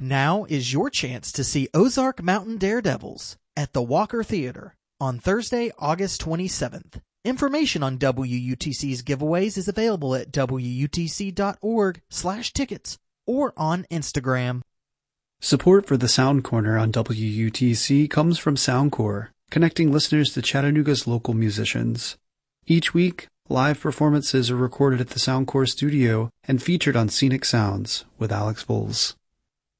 Now is your chance to see Ozark Mountain Daredevils at the Walker Theater on Thursday, August 27th. Information on WUTC's giveaways is available at wutc.org/tickets or on Instagram. Support for the Sound Corner on WUTC comes from Soundcore, connecting listeners to Chattanooga's local musicians. Each week, live performances are recorded at the Soundcore studio and featured on Scenic Sounds with Alex Voles.